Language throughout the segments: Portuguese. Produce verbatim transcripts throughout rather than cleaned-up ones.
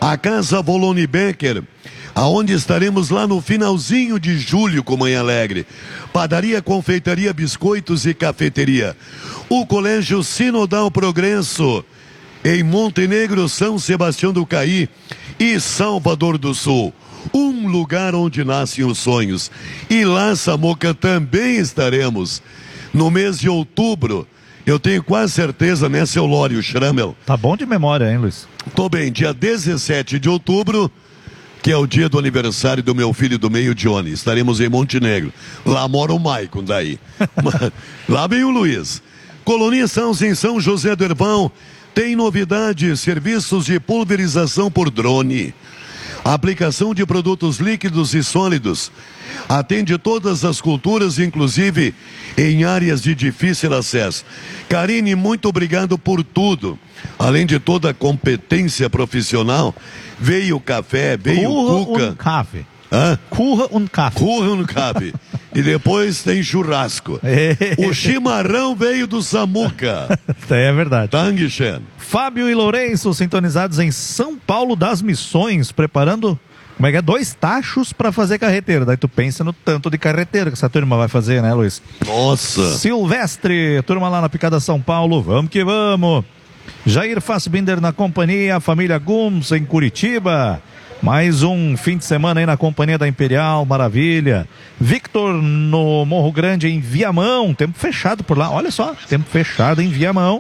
A Casa Volone Becker, aonde estaremos lá no finalzinho de julho com Manhã Alegre. Padaria, confeitaria, biscoitos e cafeteria. O Colégio Sinodal Progresso, em Montenegro, São Sebastião do Caí e Salvador do Sul. Um lugar onde nascem os sonhos. E lá, Samuca, também estaremos no mês de outubro. Eu tenho quase certeza, né, seu Lório Schrammel? Tá bom de memória, hein, Luiz? Tô bem, dia dezessete de outubro, que é o dia do aniversário do meu filho do meio, Johnny. Estaremos em Montenegro. Lá mora o Maicon, daí. Lá vem o Luiz. Colônia Sãos, em São José do Hervão, tem novidades, serviços de pulverização por drone. Aplicação de produtos líquidos e sólidos. Atende todas as culturas, inclusive em áreas de difícil acesso. Karine, muito obrigado por tudo. Além de toda a competência profissional, veio o café, veio o cuca. Um café. Hã? Curra um café. Curra um café. E depois tem churrasco. O chimarrão veio do Samuca. É verdade. Tanguchen. Fábio e Lourenço sintonizados em São Paulo das Missões, preparando, como é que é? Dois tachos para fazer carreteira. Daí tu pensa no tanto de carreteira que essa turma vai fazer, né, Luiz? Nossa. Silvestre, turma lá na Picada São Paulo, vamos que vamos. Jair Fassbinder na companhia, família Gums em Curitiba. Mais um fim de semana aí na companhia da Imperial, maravilha. Victor no Morro Grande em Viamão, tempo fechado por lá, olha só, tempo fechado em Viamão.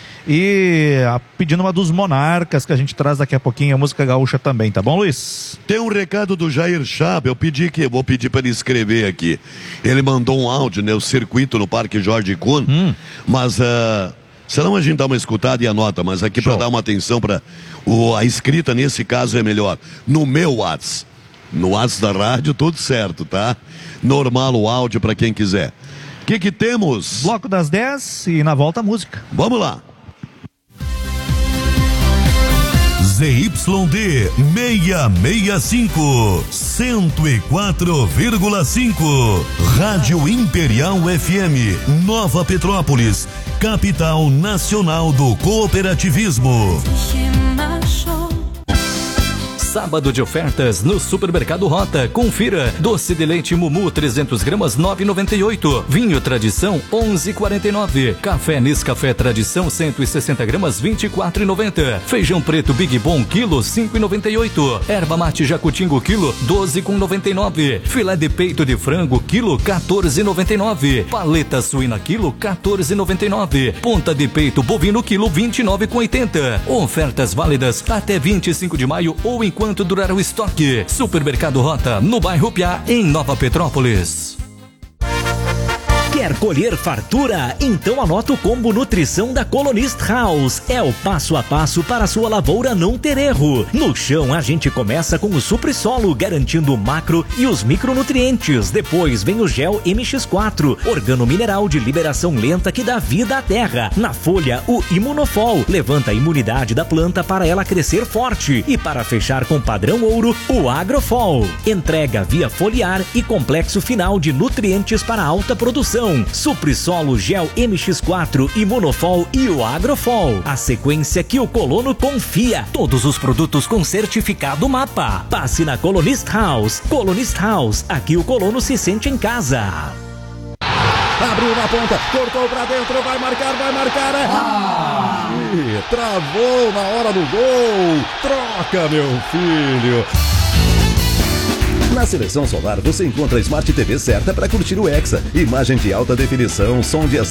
E a, pedindo uma dos Monarcas, que a gente traz daqui a pouquinho, a música gaúcha também, tá bom, Luiz? Tem um recado do Jair Chab, eu pedi que, vou pedir para ele escrever aqui. Ele mandou um áudio, né, o circuito no Parque Jorge Kuhn, hum. mas... Uh... senão a gente dá uma escutada e anota, mas aqui para dar uma atenção para a escrita nesse caso é melhor. No meu WhatsApp, no WhatsApp da rádio, tudo certo, tá? Normal o áudio para quem quiser. O que que temos? Bloco das dez e na volta a música. Vamos lá. Z Y D seiscentos e sessenta e cinco, cento e quatro vírgula cinco, Rádio Imperial F M, Nova Petrópolis, capital nacional do cooperativismo. Sábado de ofertas no Supermercado Rota. Confira. Doce de leite Mumu trezentos gramas nove reais e noventa e oito centavos. Vinho Tradição onze reais e quarenta e nove centavos. Café Nescafé Tradição cento e sessenta gramas vinte e quatro reais e noventa centavos. Feijão preto Big Bom quilo cinco reais e noventa e oito centavos. Erva mate Jacutingo quilo doze reais e noventa e nove centavos. Filé de peito de frango quilo quatorze reais e noventa e nove centavos. Paleta suína quilo quatorze reais e noventa e nove centavos. Ponta de peito bovino quilo vinte e nove reais e oitenta centavos. Ofertas válidas até vinte e cinco de maio ou enquanto Enquanto durar o estoque. Supermercado Rota, no bairro Piá, em Nova Petrópolis. Quer colher fartura? Então anota o combo nutrição da Colonist House. É o passo a passo para a sua lavoura não ter erro. No chão a gente começa com o Supri-Solo, garantindo o macro e os micronutrientes. Depois vem o Gel M X quatro, organomineral de liberação lenta que dá vida à terra. Na folha, o Imunofol, levanta a imunidade da planta para ela crescer forte. E para fechar com padrão ouro, o Agrofol. Entrega via foliar e complexo final de nutrientes para alta produção. Supri-Solo, Gel M X quatro, Imunofol e o Agrofol. A sequência que o colono confia. Todos os produtos com certificado MAPA. Passe na Colonist House. Colonist House, aqui o colono se sente em casa. Abriu na ponta, cortou pra dentro, vai marcar, vai marcar. É... Ah! Ih, travou na hora do gol. Troca, meu filho. Na Seleção Solar você encontra a Smart T V certa para curtir o Hexa. Imagem de alta definição, som de